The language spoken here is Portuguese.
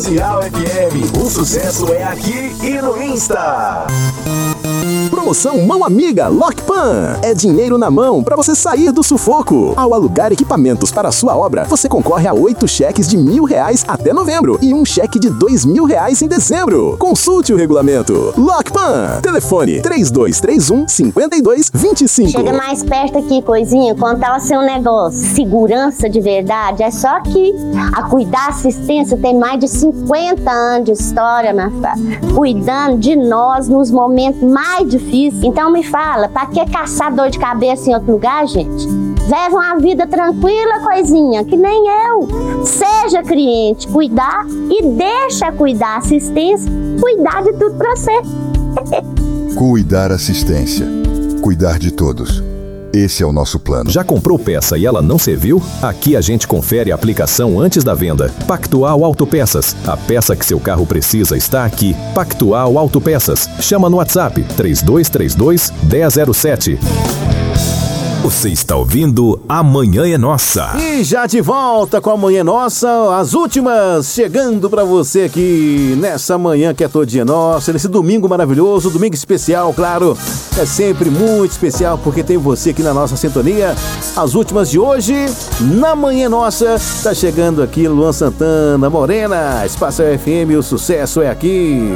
Musical FM. O sucesso é aqui e no Insta. Promoção Mão Amiga Lockpan. É dinheiro na mão para você sair do sufoco. Ao alugar equipamentos para a sua obra, você concorre a 8 cheques de R$1.000 até novembro e um cheque de R$2.000 em dezembro. Consulte o regulamento. Lockpan. Telefone 3231-5225. Chega mais perto aqui, coisinha. Contar o seu negócio. Segurança de verdade é só aqui. A Cuidar Assistência tem mais de 50 anos de história, minha filha. Cuidando de nós nos momentos mais difíceis. Então me fala, pra que caçar dor de cabeça em outro lugar, gente? Vive uma vida tranquila, coisinha, que nem eu. Seja cliente, cuidar e deixa Cuidar Assistência cuidar de tudo pra você. Cuidar Assistência. Cuidar de todos. Esse é o nosso plano. Já comprou peça e ela não serviu? Aqui a gente confere a aplicação antes da venda. Pactual Autopeças. A peça que seu carro precisa está aqui. Pactual Autopeças. Chama no WhatsApp 3232-1007. Você está ouvindo Amanhã é Nossa. E já de volta com Amanhã é Nossa, as últimas chegando pra você aqui nessa manhã que é todinha nossa, nesse domingo maravilhoso, domingo especial, claro, é sempre muito especial porque tem você aqui na nossa sintonia. As últimas de hoje, na Manhã é Nossa, tá chegando aqui Luan Santana, Morena, Espaço FM, o sucesso é aqui.